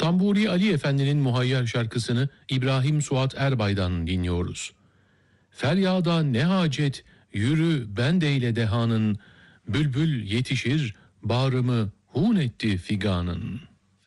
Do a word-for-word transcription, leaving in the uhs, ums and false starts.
Tamburi Ali Efendi'nin muhayyer şarkısını İbrahim Suat Erbay'dan dinliyoruz. Feryada ne hacet, yürü bendeyle dehanın, bülbül yetişir, bağrımı hun etti figanın.